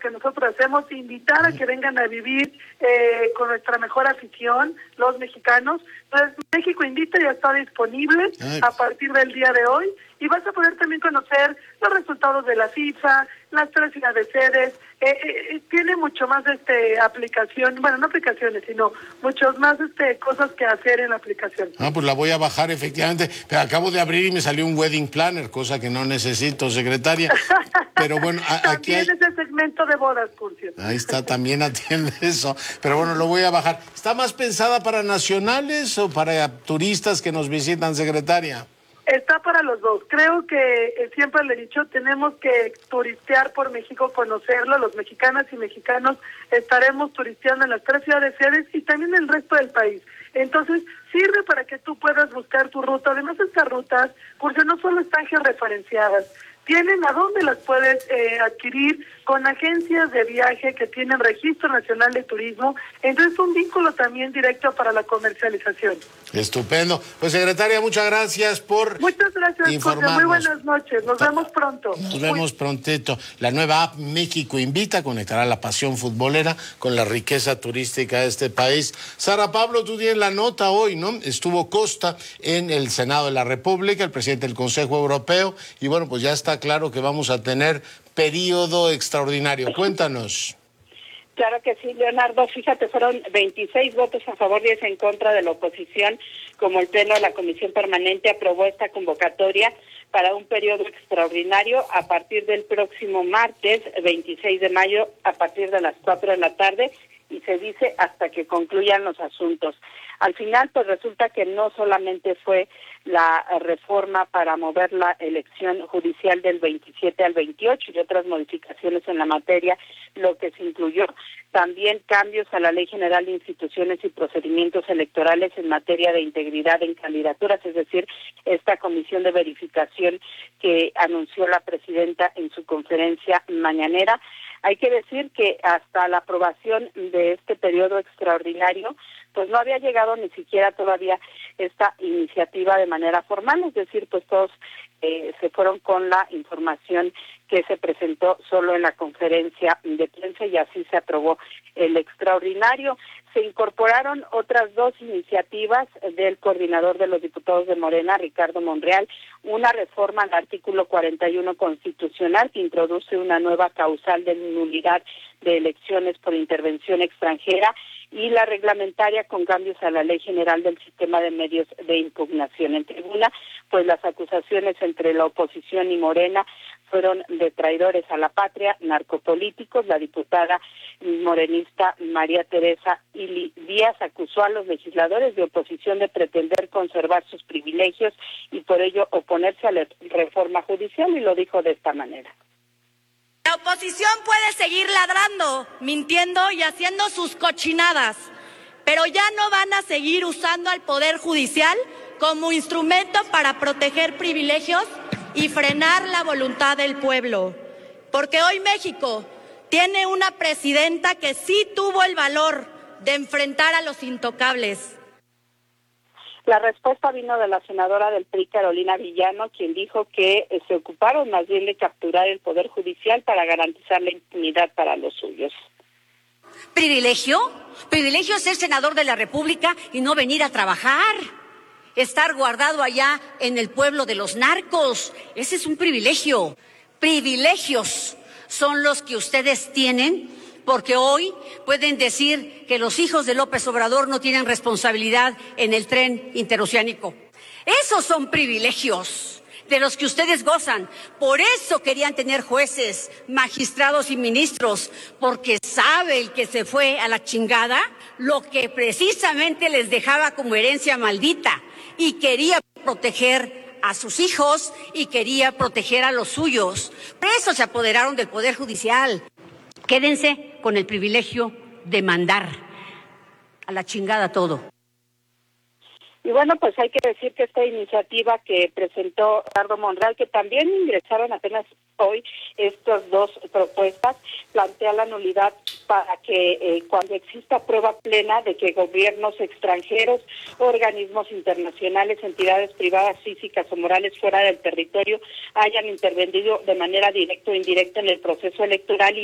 que nosotros hacemos, invitar a que vengan a vivir con nuestra mejor afición, los mexicanos. Entonces, México Invita ya está disponible a partir del día de hoy, y vas a poder también conocer los resultados de la FIFA, las 3 ciudades sedes. Tiene mucho más aplicación, bueno, no aplicaciones, sino muchos más cosas que hacer en la aplicación. Pues la voy a bajar, efectivamente, pero acabo de abrir y me salió un wedding planner, cosa que no necesito, secretaria. Pero bueno, aquí hay... ese segmento de bodas, Curcio. Ahí está, también atiende eso. Pero bueno, lo voy a bajar. ¿Está más pensada para nacionales o para turistas que nos visitan, secretaria? Está para los dos. Creo que siempre le he dicho, tenemos que turistear por México, conocerlo. Los mexicanas y mexicanos estaremos turisteando en las 3 ciudades sedes y también en el resto del país. Entonces, sirve para que tú puedas buscar tu ruta. Además, estas rutas, porque no solo están georreferenciadas, tienen a dónde las puedes adquirir con agencias de viaje que tienen Registro Nacional de Turismo. Entonces, un vínculo también directo para la comercialización. Estupendo. Pues, secretaria, muchas gracias por informarnos. Muy buenas noches. Nos vemos pronto. Nos vemos prontito. La nueva app México Invita conectará la pasión futbolera con la riqueza turística de este país. Sara Pablo, tú tienes la nota hoy, ¿no? Estuvo Costa en el Senado de la República, el presidente del Consejo Europeo, y bueno, pues ya está claro que vamos a tener periodo extraordinario. Cuéntanos. Claro que sí, Leonardo. Fíjate, fueron 26 votos a favor, 10 en contra de la oposición, como el Pleno de la Comisión Permanente aprobó esta convocatoria para un periodo extraordinario a partir del próximo martes, 26 de mayo, a partir de las 4 de la tarde, y se dice hasta que concluyan los asuntos. Al final, pues resulta que no solamente fue la reforma para mover la elección judicial del 27 al 28 y otras modificaciones en la materia, lo que se incluyó, también cambios a la Ley General de Instituciones y Procedimientos Electorales en materia de integridad en candidaturas, es decir, esta comisión de verificación que anunció la presidenta en su conferencia mañanera. Hay que decir que hasta la aprobación de este periodo extraordinario, pues no había llegado ni siquiera todavía esta iniciativa de manera formal, es decir, pues todos se fueron con la información que se presentó solo en la conferencia de prensa y así se aprobó el extraordinario. Se incorporaron otras 2 iniciativas del coordinador de los diputados de Morena, Ricardo Monreal, una reforma al artículo 41 constitucional que introduce una nueva causal de nulidad de elecciones por intervención extranjera y la reglamentaria con cambios a la Ley General del Sistema de Medios de Impugnación. En tribuna, pues las acusaciones entre la oposición y Morena fueron de traidores a la patria, narcopolíticos. La diputada morenista María Teresa Ili Díaz acusó a los legisladores de oposición de pretender conservar sus privilegios y por ello oponerse a la reforma judicial, y lo dijo de esta manera. La oposición puede seguir ladrando, mintiendo y haciendo sus cochinadas, pero ya no van a seguir usando al Poder Judicial como instrumento para proteger privilegios y frenar la voluntad del pueblo. Porque hoy México tiene una presidenta que sí tuvo el valor de enfrentar a los intocables. La respuesta vino de la senadora del PRI, Carolina Villano, quien dijo que se ocuparon más bien de capturar el Poder Judicial para garantizar la impunidad para los suyos. ¿Privilegio? Privilegio ser senador de la República y no venir a trabajar. Estar guardado allá en el pueblo de los narcos. Ese es un privilegio. Privilegios son los que ustedes tienen, porque hoy pueden decir que los hijos de López Obrador no tienen responsabilidad en el tren interoceánico. Esos son privilegios de los que ustedes gozan. Por eso querían tener jueces, magistrados y ministros, porque sabe el que se fue a la chingada lo que precisamente les dejaba como herencia maldita, y quería proteger a sus hijos y quería proteger a los suyos. Por eso se apoderaron del Poder Judicial. Quédense con el privilegio de mandar a la chingada todo. Y bueno, pues hay que decir que esta iniciativa que presentó Ricardo Monreal, que también ingresaron apenas hoy estas 2 propuestas, plantea la nulidad para que cuando exista prueba plena de que gobiernos extranjeros, organismos internacionales, entidades privadas, físicas o morales fuera del territorio hayan intervenido de manera directa o indirecta en el proceso electoral, y